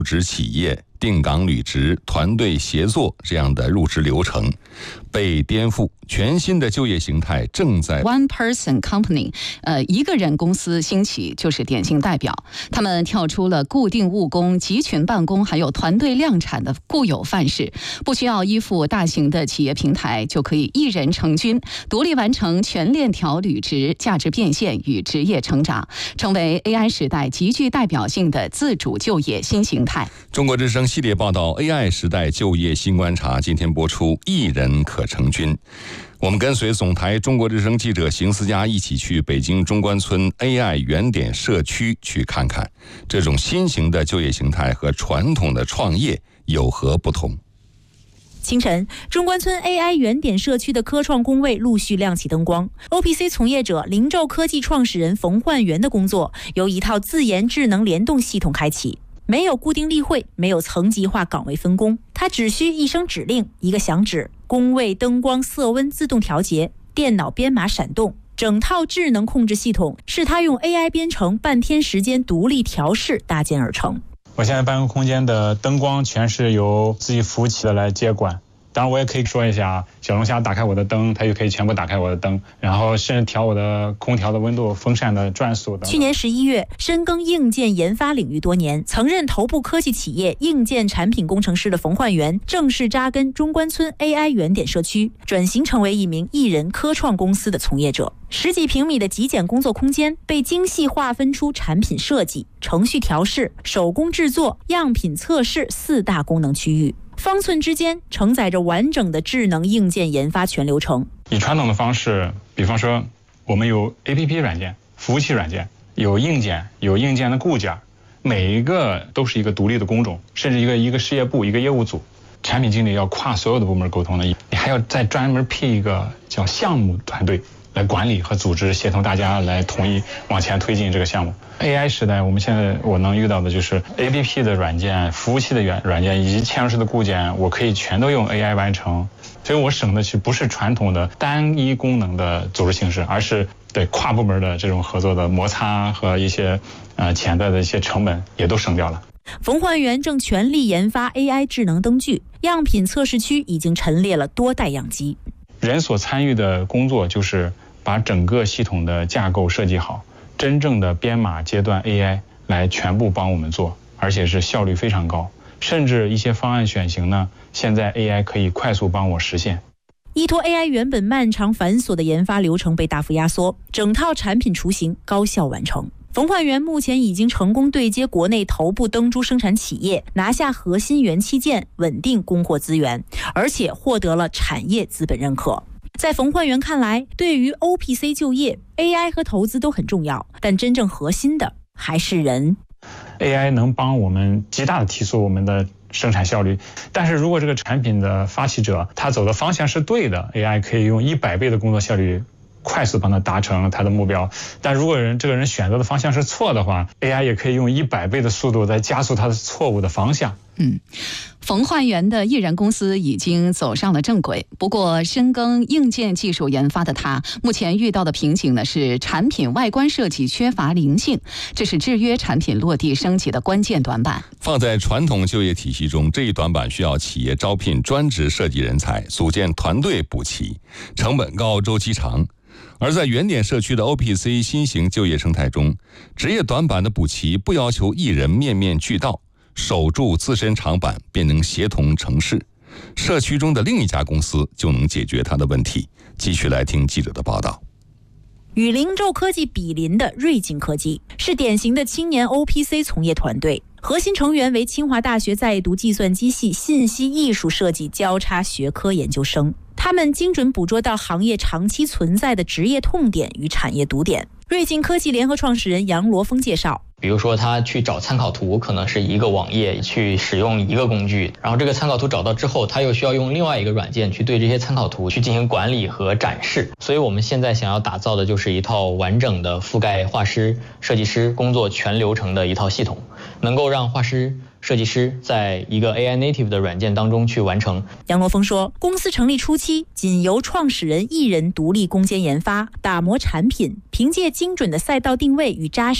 职企业、定岗履职、团队协作这样的入职流程被颠覆，全新的就业形态正在 One Person Company， 一个人公司兴起就是典型代表。他们跳出了固定务工、集群办公还有团队量产的固有范式，不需要依附大型的企业平台，就可以一人成军，独立完成全链条履职、价值变现与职业成长，成为 AI 时代极具代表性的自主就业新形态。 中国之声系列报道 AI 时代就业新观察，今天播出一人可成军。我们跟随总台中国之声记者邢思佳一起去北京中关村 AI 原点社区去看看，这种新型的就业形态和传统的创业有何不同。 清晨，中关村 AI 原点社区的科创工位陆续亮起灯光。OPC 从业者灵宙科技创始人冯焕元的工作由一套自研智能联动系统开启，没有固定例会，没有层级化岗位分工，他只需一声指令，一个响指，工位灯光色温自动调节，电脑编码闪动，整套智能控制系统是他用 AI 编程半天时间独立调试搭建而成。 我现在办公空间的灯光全是由自己服务器的来接管，当然我也可以说一下，小龙虾打开我的灯，它就可以全部打开我的灯，然后甚至调我的空调的温度、风扇的转速等。 去年11月，深耕硬件研发领域多年，曾任头部科技企业硬件产品工程师的冯焕元，正式扎根中关村 AI 原点社区，转型成为一名艺人科创公司的从业者。10几平米的极简工作空间被精细划分出产品设计、程序调试、手工制作、样品测试4大功能区域。方寸之间承载着完整的智能硬件研发全流程。 以传统的方式，比方说我们有 APP 软件、服务器软件，有硬件，有硬件的固件，每一个都是一个独立的工种，甚至一个事业部、一个业务组，产品经理要跨所有的部门沟通的，你还要再专门辟一个叫项目团队来管理和组织，协同大家来统一往前推进这个项目。AI 时代，我能遇到的就是 APP 的软件、服务器的软件以及嵌入式的固件，我可以全都用 AI 完成，所以我省的不是传统的单一功能的组织形式，而是对跨部门的这种合作的摩擦和一些潜在的一些成本也都省掉了。 冯焕元正全力研发 AI 智能灯具，样品测试区已经陈列了多代样机。 人所参与的工作就是把整个系统的架构设计好，真正的编码阶段 AI 来全部帮我们做，而且是效率非常高，甚至一些方案选型呢，现在 AI 可以快速帮我实现。 依托 AI 原本漫长繁琐的研发流程被大幅压缩，整套产品雏形高效完成。冯焕元目前已经成功对接国内头部灯珠生产企业，拿下核心元器件，稳定供货资源，而且获得了产业资本认可。在冯焕元看来，对于 OPC 就业 AI 和投资都很重要，但真正核心的还是人。 AI 能帮我们极大的提速我们的生产效率，但是如果这个产品的发起者他走的方向是对的， AI 可以用100倍的工作效率快速帮他达成他的目标，但如果这个人选择的方向是错的话， AI 也可以用100倍的速度来加速他的错误的方向。 冯焕元的艺人公司已经走上了正轨，不过深耕硬件技术研发的他，目前遇到的瓶颈呢是产品外观设计缺乏灵性，这是制约产品落地升级的关键短板。 放在传统就业体系中，这一短板需要企业招聘专职设计人才，组建团队补齐，成本高，周期长。而在原点社区的 OPC 新型就业生态中，职业短板的补齐不要求艺人面面俱到，守住自身长板便能协同成事，社区中的另一家公司就能解决他的问题。继续来听记者的报道。 与灵宙科技比邻的瑞金科技是典型的青年 OPC 从业团队，核心成员为清华大学在读计算机系信息艺术设计交叉学科研究生，他们精准捕捉到行业长期存在的职业痛点与产业堵点。瑞金科技联合创始人杨罗峰介绍， 比如说他去找参考图，可能是一个网页去使用一个工具，然后这个参考图找到之后，他又需要用另外一个软件去对这些参考图去进行管理和展示。所以我们现在想要打造的就是一套完整的覆盖画师、设计师工作全流程的一套系统，能够让画师、设计师在一个 AI native 的软件当中去完成。 杨罗峰说，公司成立初期仅由创始人一人独立攻坚研发，打磨产品，凭借精准的赛道定位与扎实